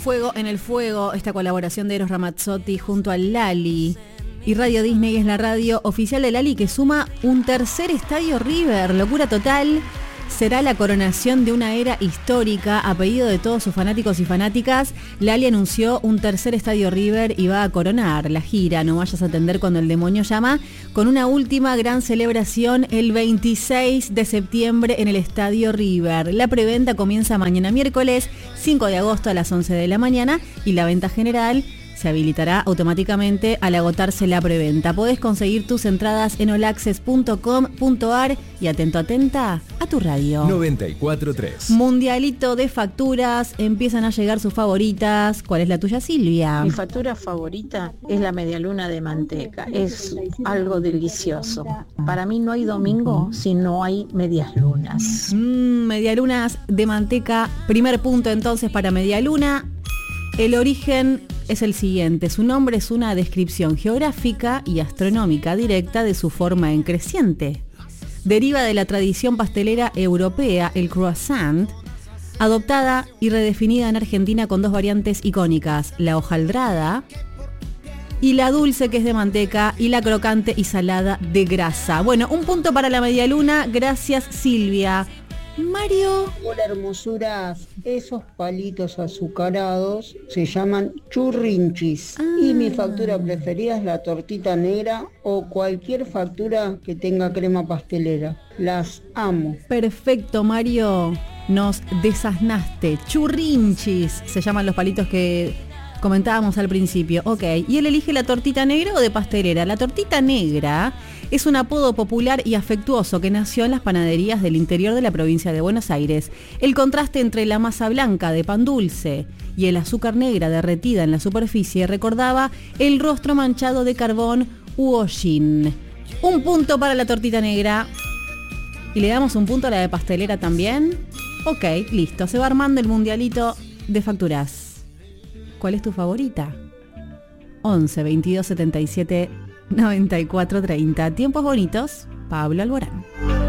Fuego en el Fuego, esta colaboración de Eros Ramazzotti junto a Lali. Y Radio Disney es la radio oficial de Lali que suma un tercer estadio River. Locura total. Será la coronación de una era histórica. A pedido de todos sus fanáticos y fanáticas, Lali anunció un tercer estadio River y va a coronar la gira No vayas a atender cuando el demonio llama, con una última gran celebración el 26 de septiembre en el estadio River. La preventa comienza mañana miércoles 5 de agosto a las 11 de la mañana y la venta general se habilitará automáticamente al agotarse la preventa. Podés conseguir tus entradas en olaccess.com.ar y atenta a tu radio. 94.3. Mundialito de facturas, empiezan a llegar sus favoritas. ¿Cuál es la tuya, Silvia? Mi factura favorita es la medialuna de manteca. Es algo delicioso. Para mí no hay domingo si no hay medias lunas. Medialunas de manteca. Primer punto entonces para medialuna. El origen es el siguiente. Su nombre es una descripción geográfica y astronómica directa de su forma en creciente. Deriva de la tradición pastelera europea, el croissant, adoptada y redefinida en Argentina con dos variantes icónicas, la hojaldrada y la dulce, que es de manteca, y la crocante y salada de grasa. Bueno, un punto para la medialuna. Gracias, Silvia. Mario. Hola, hermosuras. Esos palitos azucarados se llaman churrinchis. Y mi factura preferida es la tortita negra o cualquier factura que tenga crema pastelera. Las amo. Perfecto, Mario. Nos desasnaste. Churrinchis se llaman los palitos que comentábamos al principio. Ok. ¿Y él elige la tortita negra o de pastelera? La tortita negra es un apodo popular y afectuoso que nació en las panaderías del interior de la provincia de Buenos Aires. El contraste entre la masa blanca de pan dulce y el azúcar negra derretida en la superficie recordaba el rostro manchado de carbón u hollín. Un punto para la tortita negra. ¿Y le damos un punto a la de pastelera también? Ok, listo. Se va armando el mundialito de facturas. ¿Cuál es tu favorita? 11 22 77 94 30. Tiempos bonitos, Pablo Alborán.